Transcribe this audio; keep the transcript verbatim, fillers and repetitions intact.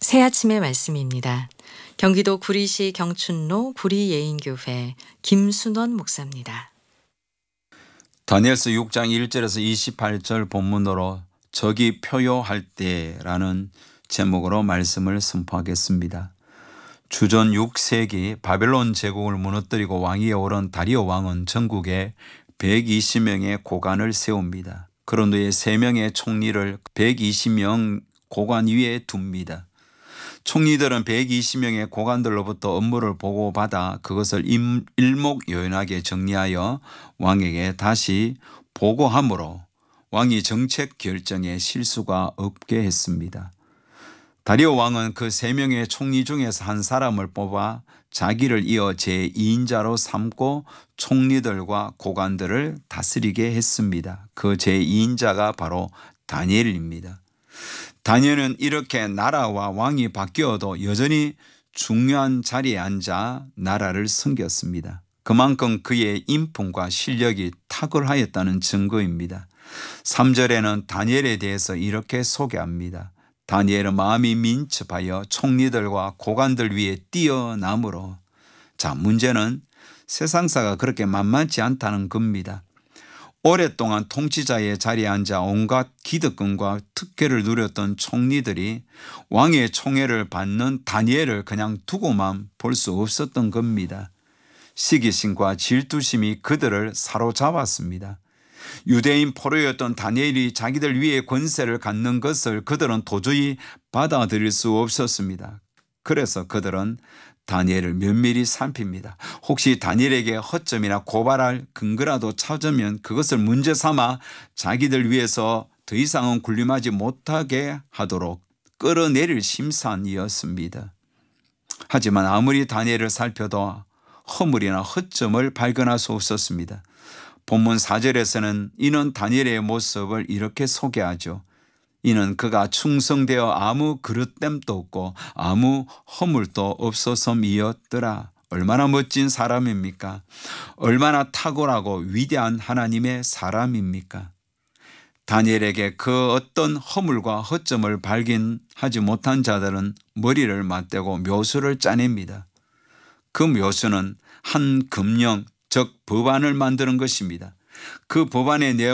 새 아침의 말씀입니다. 경기도 구리시 경춘로 구리예인교회 김순원 목사입니다. 다니엘서 육 장 일 절에서 이십팔 절 본문으로 적이 표효할 때라는 제목으로 말씀을 선포하겠습니다. 주전 육 세기 바벨론 제국을 무너뜨리고 왕위에 오른 다리오 왕은 전국에 백이십 명의 고관을 세웁니다. 그런 후에 세 명의 총리를 백이십 명 고관 위에 둡니다. 총리들은 백이십 명의 고관들로부터 업무를 보고받아 그것을 일목요연하게 정리하여 왕에게 다시 보고함으로 왕이 정책 결정에 실수가 없게 했습니다. 다리오 왕은 그 세 명의 총리 중에서 한 사람을 뽑아 자기를 이어 제이 인자로 삼고 총리들과 고관들을 다스리게 했습니다. 그 제이 인자가 바로 다니엘입니다. 다니엘은 이렇게 나라와 왕이 바뀌어도 여전히 중요한 자리에 앉아 나라를 섬겼습니다. 그만큼 그의 인품과 실력이 탁월하였다는 증거입니다. 삼 절에는 다니엘에 대해서 이렇게 소개합니다. 다니엘은 마음이 민첩하여 총리들과 고관들 위에 뛰어나므로. 자, 문제는 세상사가 그렇게 만만치 않다는 겁니다. 오랫동안 통치자의 자리에 앉아 온갖 기득권과 특혜를 누렸던 총리들이 왕의 총애를 받는 다니엘을 그냥 두고만 볼 수 없었던 겁니다. 시기심과 질투심이 그들을 사로잡았습니다. 유대인 포로였던 다니엘이 자기들 위에 권세를 갖는 것을 그들은 도저히 받아들일 수 없었습니다. 그래서 그들은 다니엘을 면밀히 살핍니다. 혹시 다니엘에게 허점이나 고발할 근거라도 찾으면 그것을 문제 삼아 자기들 위해서 더 이상은 군림하지 못하게 하도록 끌어내릴 심산이었습니다. 하지만 아무리 다니엘을 살펴도 허물이나 허점을 발견할 수 없었습니다. 본문 사 절에서는 이는 다니엘의 모습을 이렇게 소개하죠. 이는 그가 충성되어 아무 그릇됨도 없고 아무 허물도 없어서이었더라. 얼마나 멋진 사람입니까? 얼마나 탁월하고 위대한 하나님의 사람입니까? 다니엘에게 그 어떤 허물과 허점을 발견하지 못한 자들은 머리를 맞대고 묘수를 짜냅니다. 그 묘수는 한 금령, 즉 법안을 만드는 것입니다. 그 법안의 내용